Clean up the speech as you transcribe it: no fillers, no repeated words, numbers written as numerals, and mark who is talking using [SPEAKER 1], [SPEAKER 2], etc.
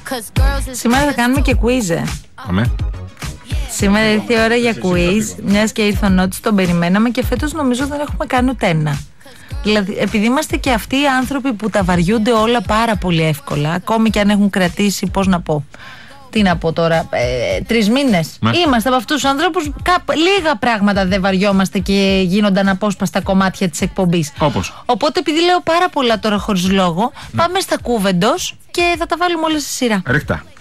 [SPEAKER 1] Σήμερα θα κάνουμε και quiz.
[SPEAKER 2] Αμέ.
[SPEAKER 1] Σήμερα ήρθε η ώρα για quiz, μιας και ήρθε ο Νότης, τον περιμέναμε και φέτος νομίζω δεν έχουμε κάνει ούτε ένα. Δηλαδή, επειδή είμαστε και αυτοί οι άνθρωποι που τα βαριούνται όλα πάρα πολύ εύκολα, ακόμη και αν έχουν κρατήσει, πώς να πω, τι να πω τώρα, 3 μήνες. Είμαστε από αυτούς τους ανθρώπους, λίγα πράγματα δεν βαριόμαστε και γίνονταν απόσπαστα κομμάτια της εκπομπής.
[SPEAKER 2] Όπως.
[SPEAKER 1] Οπότε, επειδή λέω πάρα πολλά τώρα χωρίς λόγο, πάμε στα κούβεντος και θα τα βάλουμε όλα στη σειρά.
[SPEAKER 2] Ρίχτα.